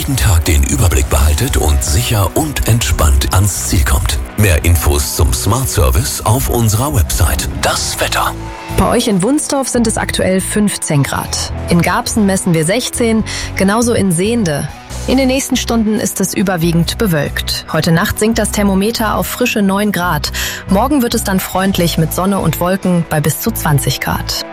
jeden Tag den Überblick behaltet und sicher und entspannt ans Ziel kommt. Mehr Infos zum Smart Service auf unserer Website. Das Wetter. Bei euch in Wunstorf sind es aktuell 15 Grad. In Garbsen messen wir 16, genauso in Sehnde. In den nächsten Stunden ist es überwiegend bewölkt. Heute Nacht sinkt das Thermometer auf frische 9 Grad. Morgen wird es dann freundlich mit Sonne und Wolken bei bis zu 20 Grad.